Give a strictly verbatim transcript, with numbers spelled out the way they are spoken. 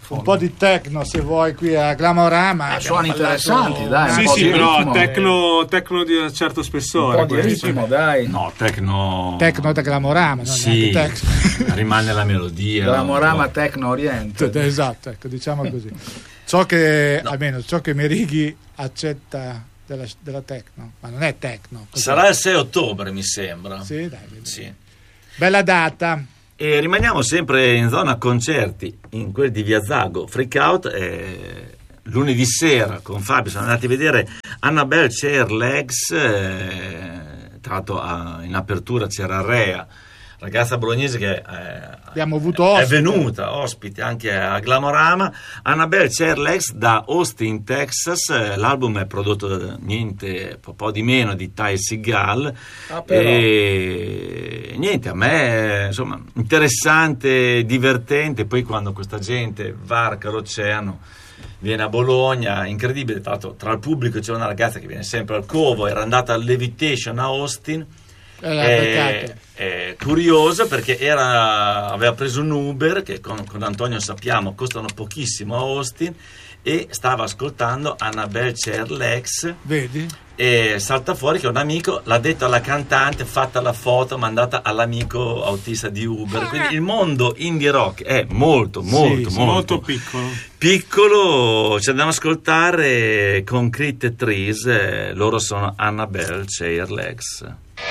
un po' di techno se vuoi qui a Glamorama. Eh, suoni interessanti, dai. Sì, un po' sì, di però ritmo, techno, techno di un certo spessore. un po' di questo. ritmo, dai. No, techno. Techno da Glamorama, non Sì, neanche techno. rimane la melodia. Glamorama no? Techno Oriente. Esatto, ecco, diciamo così. So che almeno so che Merighi accetta della, della techno, ma non è techno. Così. Sarà il sei ottobre, mi sembra. Sì, dai, Sì. bella data. E rimaniamo sempre in zona concerti, in quel di Via Zago, Freak Out. Eh, lunedì sera con Fabio siamo andati a vedere Annabelle Chair Legs, eh, tra l'altro a, in apertura c'era Rea, ragazza bolognese che eh, abbiamo avuto è ospite. venuta ospite anche a Glamorama. Annabelle Chair Legs da Austin, Texas. Eh, l'album è prodotto da niente, un po' di meno di Ty Seagal. Ah, però. E niente, a me insomma interessante, divertente. Poi quando questa gente varca l'oceano, viene a Bologna, incredibile. Tra l'altro tra il pubblico c'è una ragazza che viene sempre al Covo, era andata al Levitation a Austin. Eh, È curioso perché era, aveva preso un Uber che con, con Antonio sappiamo costano pochissimo a Austin, e stava ascoltando Annabelle Chair Legs. Vedi? E salta fuori che un amico l'ha detto alla cantante, fatta la foto, mandata all'amico autista di Uber. Quindi il mondo indie rock è molto molto Sì, molto, Molto piccolo. piccolo. Ci andiamo ad ascoltare Concrete Trees, eh, loro sono Annabelle Chair Legs.